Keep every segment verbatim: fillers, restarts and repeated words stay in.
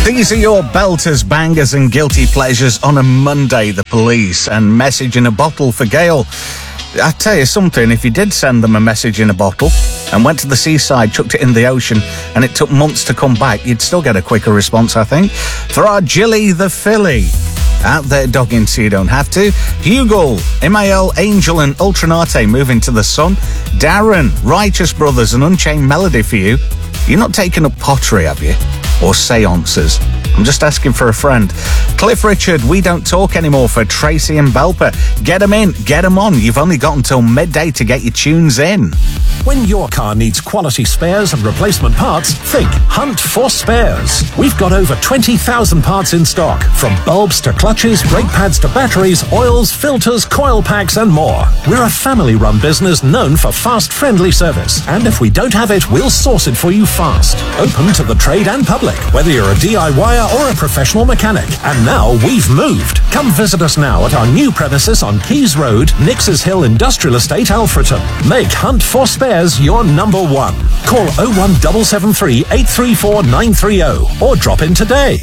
These are your belters, bangers and guilty pleasures on a Monday. The Police and Message in a Bottle for Gail. I tell you something, if you did send them a message in a bottle and went to the seaside, chucked it in the ocean, and it took months to come back, you'd still get a quicker response, I think. For our Jilly the Filly, out there dogging so you don't have to. Hugo, M I L, Angel and Ultranate moving to the sun. Darren, Righteous Brothers and Unchained Melody for you. You're not taking up pottery, have you? Or seances? I'm just asking for a friend. Cliff Richard, We Don't Talk Anymore for Tracy and Belper. Get them in, get them on. You've only got until midday to get your tunes in. When your car needs quality spares and replacement parts, think Hunt for Spares. We've got over twenty thousand parts in stock, from bulbs to clutches, brake pads to batteries, oils, filters, coil packs and more. We're a family-run business known for fast, friendly service. And if we don't have it, we'll source it for you fast. Open to the trade and public, whether you're a D I Y er or a professional mechanic. And now we've moved. Come visit us now at our new premises on Keys Road, Nix's Hill Industrial Estate, Alfreton. Make Hunt for Spares your number one. Call oh one seven seven three, eight three four, nine three oh or drop in today.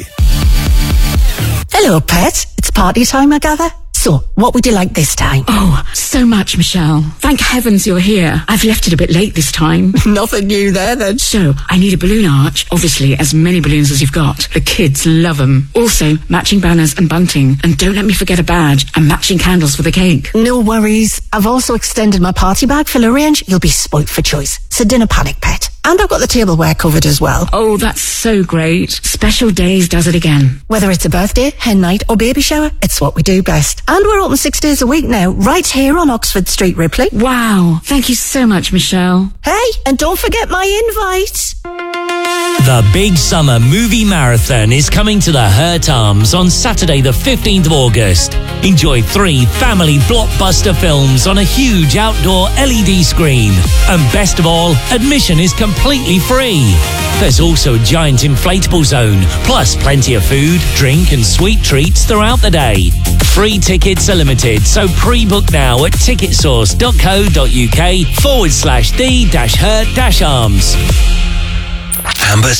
Hello, pet. It's party time, I gather. So, what would you like this time? Oh, so much, Michelle. Thank heavens you're here. I've left it a bit late this time. Nothing new there, then. So, I need a balloon arch. Obviously, as many balloons as you've got. The kids love them. Also, matching banners and bunting. And don't let me forget a badge and matching candles for the cake. No worries. I've also extended my party bag for the range. You'll be spoilt for choice. So, dinner panic, pet. And I've got the tableware covered as well. Oh, that's so great. Special Days does it again. Whether it's a birthday, hen night or baby shower, it's what we do best. And we're open six days a week now, right here on Oxford Street, Ripley. Wow. Thank you so much, Michelle. Hey, and don't forget my invite. The Big Summer Movie Marathon is coming to the Hurt Arms on Saturday the fifteenth of August. Enjoy three family blockbuster films on a huge outdoor L E D screen. And best of all, admission is completely free. There's also a giant inflatable zone, plus plenty of food, drink and sweet treats throughout the day. Free tickets are limited, so pre-book now at ticketsource.co.uk forward slash the dash hurt dash arms. Amber